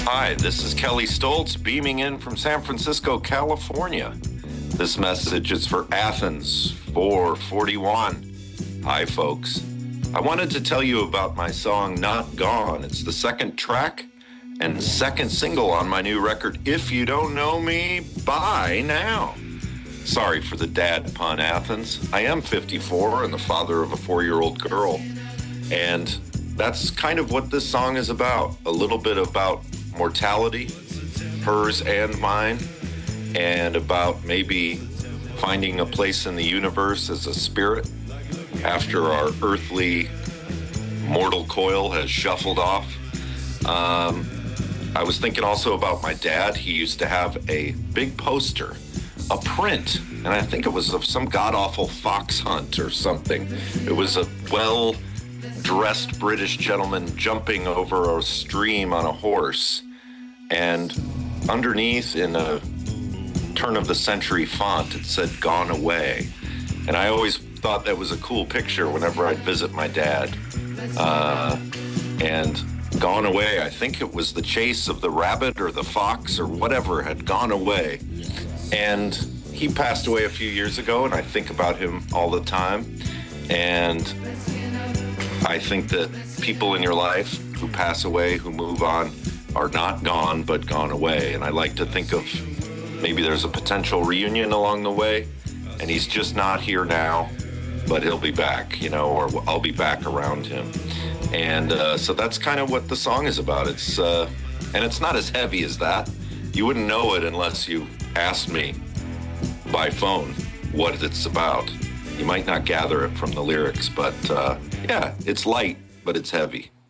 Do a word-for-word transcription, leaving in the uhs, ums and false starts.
Hi, this is Kelly Stoltz beaming in from San Francisco, California. This message is for Athens four forty-one. Hi, folks. I wanted to tell you about my song Not Gone. It's the second track and second single on my new record, If You Don't Know Me, Buy Now. Sorry for the dad pun, Athens. I am fifty-four and the father of a four-year-old girl. And that's kind of what this song is about. A little bit about mortality, hers and mine, and about maybe finding a place in the universe as a spirit after our earthly mortal coil has shuffled off. Um, I was thinking also about my dad. He used to have a big poster, a print, and I think it was of some god-awful fox hunt or something. It was a well-dressed British gentleman jumping over a stream on a horse, and underneath in a turn-of-the-century font it said "Gone Away," and I always thought that was a cool picture whenever I'd visit my dad. Uh, and gone away, I think it was the chase of the rabbit or the fox or whatever had gone away. And he passed away a few years ago, and I think about him all the time. And I think that people in your life who pass away, who move on, are not gone, but gone away. And I like to think of maybe there's a potential reunion along the way, and he's just not here now, but he'll be back, you know, or I'll be back around him. And uh, so that's kind of what the song is about. It's uh, and it's not as heavy as that. You wouldn't know it unless you asked me by phone what it's about. You might not gather it from the lyrics, but uh, yeah, it's light, but it's heavy.